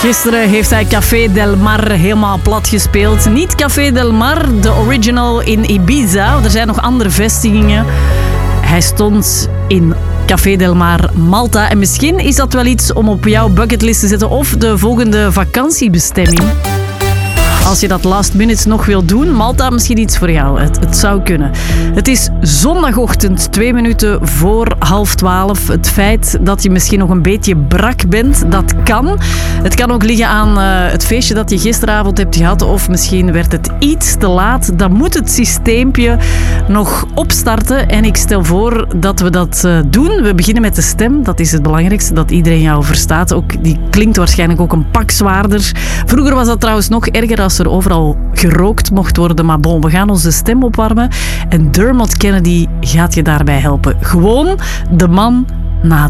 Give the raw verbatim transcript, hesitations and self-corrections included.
Gisteren heeft hij Café Del Mar helemaal plat gespeeld. Niet Café Del Mar, de original in Ibiza. Er zijn nog andere vestigingen. Hij stond in Café Del Mar Malta. En misschien is dat wel iets om op jouw bucketlist te zetten of de volgende vakantiebestemming. Als je dat last minute nog wilt doen, Malta misschien iets voor jou. Het, het zou kunnen. Het is zondagochtend, twee minuten voor half twaalf. Het feit dat je misschien nog een beetje brak bent, dat kan. Het kan ook liggen aan uh, het feestje dat je gisteravond hebt gehad. Of misschien werd het iets te laat. Dan moet het systeempje nog opstarten. En ik stel voor dat we dat uh, doen. We beginnen met de stem. Dat is het belangrijkste, dat iedereen jou verstaat. Ook, die klinkt waarschijnlijk ook een pak zwaarder. Vroeger was dat trouwens nog erger als er overal gerookt mocht worden. Maar bon, we gaan onze stem opwarmen. En Dermot Kennedy gaat je daarbij helpen. Gewoon de man na